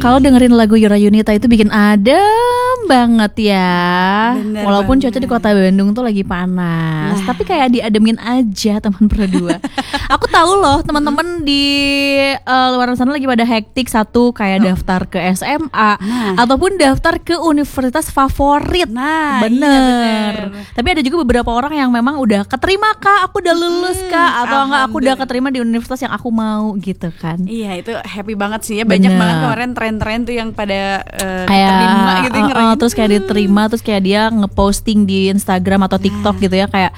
Kalau dengerin lagu Yura Yunita itu bikin adem banget ya. Bener walaupun banget. cuaca di kota Bandung tuh lagi panas, tapi kayak diademin aja teman berdua. Aku tahu loh teman-teman di luar sana lagi pada hektik, satu kayak daftar ke SMA ataupun daftar ke universitas favorit. Nah, bener. iya bener. Tapi ada juga beberapa orang yang memang udah keterima kak, aku udah lulus kak, atau enggak aku udah keterima di universitas yang aku mau gitu kan. Iya, itu happy banget sih ya. Banyak Bener. banget kemarin tren-tren tuh yang pada Kayak keterima gitu ngerayain. terus kayak diterima, terus kayak dia ngeposting di Instagram atau TikTok gitu ya, kayak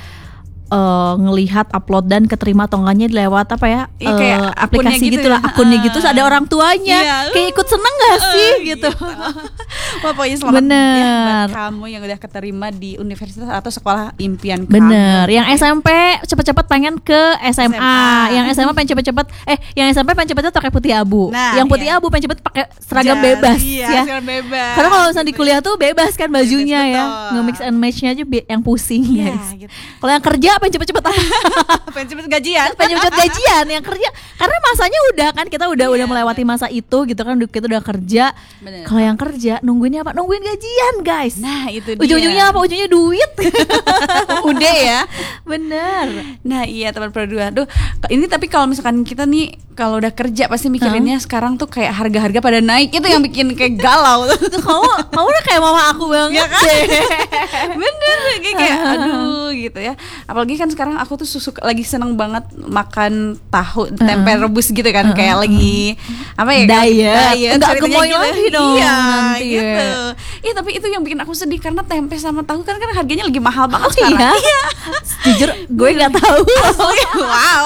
ngelihat upload dan keterima atau enggaknya lewat apa ya, Iya, kayak aplikasi akunnya gitu gitu lah, ya. akunnya gitu, terus ada orang tuanya Iya. kayak ikut seneng gak sih gitu. Wah, pokoknya selamat Bener. ya buat kamu yang udah keterima di universitas atau sekolah impian Bener, kamu. yang SMP cepet-cepet pengen ke SMA, yang SMA pengen cepet-cepet yang SMP pengen cepet-cepet pakai putih abu, Nah, yang putih iya. abu pengen cepet pakai seragam Jas, bebas iya, ya. seragam bebas. Karena kalau misalnya di kuliah tuh bebas kan bajunya ya, betul. nge-mix and match-nya aja yang pusing Iya, guys. gitu. Kalau yang kerja pengen cepet-cepet Pengen cepet gajian. pengen cepet gajian, yang kerja karena masanya udah kan, kita udah melewati masa itu gitu kan, kita udah kerja. Bener. Kalau yang kerja nungguinnya apa? Nungguin gajian guys. Nah, itu dia. Ujung-ujungnya apa? Ujungnya duit. Udah ya. Bener. Nah, iya teman berdua. Aduh, ini tapi kalau misalkan kita nih kalau udah kerja pasti mikirinnya sekarang tuh kayak harga-harga pada naik, itu yang bikin kayak galau. kamu udah kayak mama aku banget Ya kan? deh. Bener, kayak aduh gitu ya. Apalagi kan sekarang aku tuh lagi seneng banget makan tahu tempe rebus gitu kan, kayak lagi apa ya? Diet. Enggak ceritanya gemoy lagi dong Iya, nanti ya. gitu. Iya, tapi itu yang bikin aku sedih karena tempe sama tahu kan harganya lagi mahal banget Oh sekarang. iya? Jujur gue nggak tahu. Wow.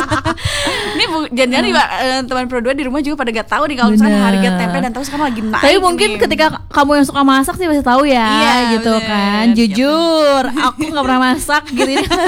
Ini jangan-jangan nih, teman berdua di rumah juga pada gak tahu nih kalau misalnya Bener. harga tempe dan tahu sekarang lagi naik. Tapi mungkin nih. ketika kamu yang suka masak sih pasti tahu ya, Iya, gitu bener. kan. Jujur, aku nggak pernah masak gitu.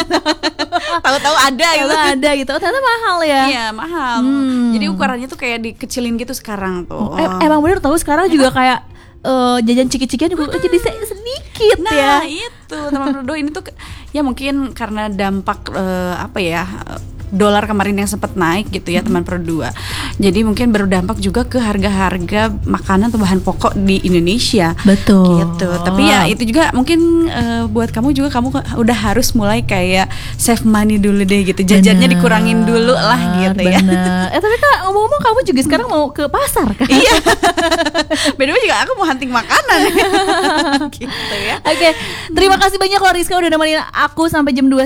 tahu-tahu ada gitu. Kalau ada gitu, oh, ternyata mahal ya. Iya, mahal. Jadi ukurannya tuh kayak dikecilin gitu sekarang tuh. Emang bener tahu sekarang juga kayak jajan ciki-cikian juga jadi sedikit Nah, ya. itu teman berdua ini tuh ya mungkin karena dampak apa ya, dolar kemarin yang sempat naik gitu ya teman berdua. Jadi mungkin berdampak juga ke harga-harga makanan atau bahan pokok di Indonesia. Betul. Gitu. Tapi ya itu juga mungkin buat kamu juga, kamu udah harus mulai kayak save money dulu deh gitu. Jajannya dikurangin dulu lah gitu ya. Bener. Tapi kak, ngomong-ngomong kamu juga sekarang mau ke pasar kan? Iya. By the way juga aku mau hunting makanan. Gitu ya. Oke, terima kasih banyak loh Rizka udah nemenin aku sampai jam 2